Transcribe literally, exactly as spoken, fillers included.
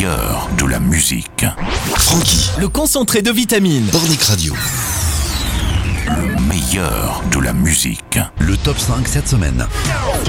meilleur de la musique. Francky, Le concentré de vitamines. Pornic Radio. Le meilleur de la musique. Le top cinq cette semaine.